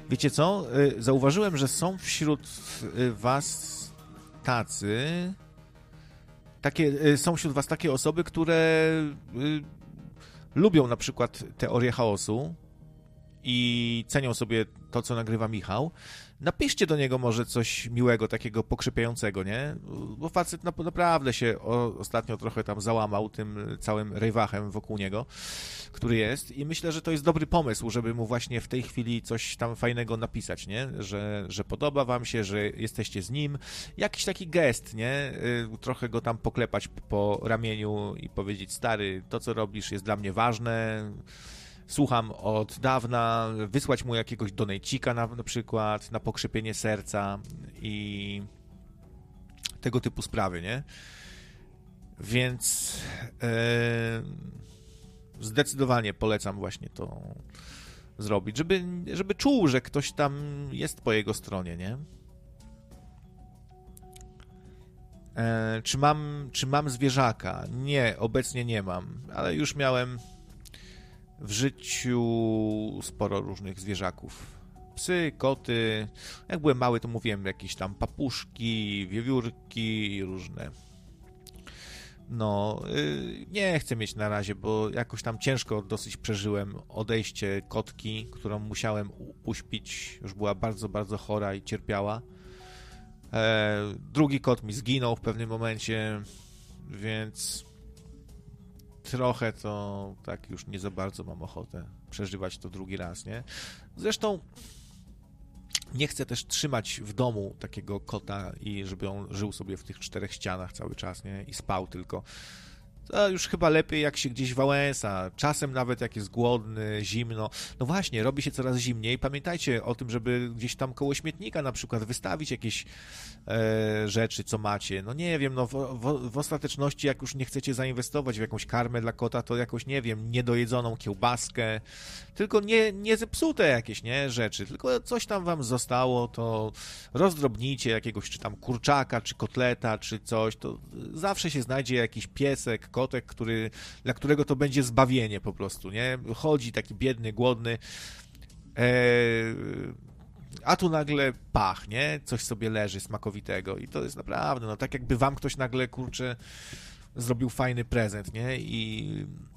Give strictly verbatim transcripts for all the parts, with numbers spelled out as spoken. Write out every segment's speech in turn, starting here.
Wiecie co? Zauważyłem, że są wśród was tacy... Takie, są wśród was takie osoby, które lubią na przykład teorię chaosu i cenią sobie to, co nagrywa Michał. Napiszcie do niego może coś miłego, takiego pokrzepiającego, nie? Bo facet na, naprawdę się o, ostatnio trochę tam załamał tym całym rejwachem wokół niego, który jest, i myślę, że to jest dobry pomysł, żeby mu właśnie w tej chwili coś tam fajnego napisać, nie? Że, że podoba wam się, że jesteście z nim. Jakiś taki gest, nie? Trochę go tam poklepać po ramieniu i powiedzieć: stary, to co robisz jest dla mnie ważne, słucham od dawna, wysłać mu jakiegoś donejcika na, na przykład, na pokrzepienie serca i tego typu sprawy, nie? Więc e, zdecydowanie polecam właśnie to zrobić, żeby, żeby czuł, że ktoś tam jest po jego stronie, nie? E, czy mam, czy mam zwierzaka? Nie, obecnie nie mam, ale już miałem w życiu sporo różnych zwierzaków. Psy, koty. Jak byłem mały, to mówiłem jakieś tam papuszki, wiewiórki, różne. No, yy, nie chcę mieć na razie, bo jakoś tam ciężko dosyć przeżyłem odejście kotki, którą musiałem u- uśpić. Już była bardzo, bardzo chora i cierpiała. E, drugi kot mi zginął w pewnym momencie, więc trochę to tak już nie za bardzo mam ochotę przeżywać to drugi raz, nie? Zresztą nie chcę też trzymać w domu takiego kota i żeby on żył sobie w tych czterech ścianach cały czas, nie? I spał tylko. To już chyba lepiej jak się gdzieś wałęsa, czasem nawet jak jest głodny, zimno. No właśnie, robi się coraz zimniej. Pamiętajcie o tym, żeby gdzieś tam koło śmietnika na przykład wystawić jakieś e, rzeczy, co macie. No nie wiem, no w, w, w ostateczności jak już nie chcecie zainwestować w jakąś karmę dla kota, to jakoś, nie wiem, niedojedzoną kiełbaskę, tylko nie, nie zepsute jakieś, nie, rzeczy, tylko coś tam wam zostało, to rozdrobnijcie jakiegoś, czy tam kurczaka, czy kotleta, czy coś, to zawsze się znajdzie jakiś piesek, kotek, który, dla którego to będzie zbawienie po prostu, nie? Chodzi taki biedny, głodny, e, a tu nagle pach, nie? Coś sobie leży smakowitego i to jest naprawdę, no tak jakby wam ktoś nagle, kurczę, zrobił fajny prezent, nie? I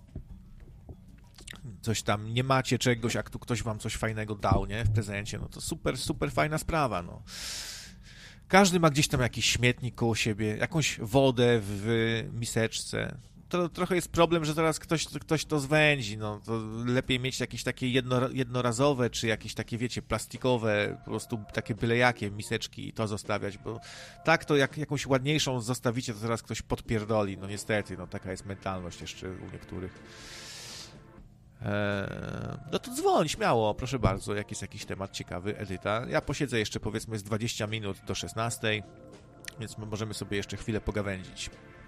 coś tam, nie macie czegoś, jak tu ktoś wam coś fajnego dał, nie? W prezencie, no to super, super fajna sprawa, no. Każdy ma gdzieś tam jakiś śmietnik koło siebie, jakąś wodę w miseczce. To trochę jest problem, że zaraz ktoś, ktoś to zwędzi, no to lepiej mieć jakieś takie jedno, jednorazowe, czy jakieś takie, wiecie, plastikowe, po prostu takie byle jakie miseczki i to zostawiać, bo tak to jak jakąś ładniejszą zostawicie, to zaraz ktoś podpierdoli, no niestety, no taka jest mentalność jeszcze u niektórych. Eee, no to dzwoń, śmiało, proszę bardzo, jak jest jakiś temat ciekawy, Edyta. Ja posiedzę jeszcze, powiedzmy, z dwadzieścia minut do szesnastej, więc możemy sobie jeszcze chwilę pogawędzić.